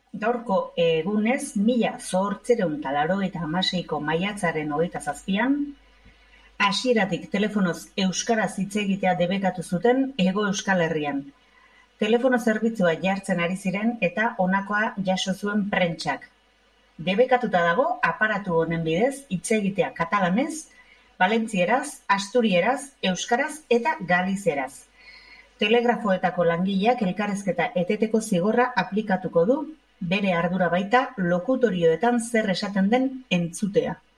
Gaurko egunez, 1886ko maiatzaren 27an, hasieratik telefonoz euskaraz hitz egitea debekatu zuten Hego Euskal Herrian. Telefono zerbitzua jartzen ari ziren eta honakoa jaso zuen prentsak. Debekatuta dago aparatu honen bidez hitz egitea katalanez, valentzieraz, asturieraz, euskaraz eta galizieraz. Telegrafoetako langileak elkarrizketa eteteko zigorra aplikatuko du, bere ardura baita lokutorioetan zer esaten den entzutea.